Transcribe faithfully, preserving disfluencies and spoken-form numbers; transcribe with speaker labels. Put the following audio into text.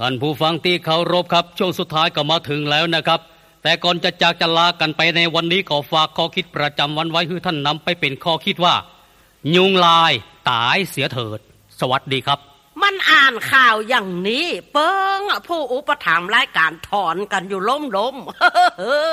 Speaker 1: ท่านผู้ฟังที่เคารพครับช่วงสุดท้ายก็มาถึงแล้วนะครับแต่ก่อนจะจากจะลากันไปในวันนี้ก็ฝากข้อคิดประจำวันไว้ให้ท่านนำไปเป็นข้อคิดว่ายุงลายตายเสียเถิดสวัสดีครับ
Speaker 2: มันอ่านข่าวอย่างนี้เปิ้งผู้อุปถัมภ์รายการถอนกันอยู่ล้มๆ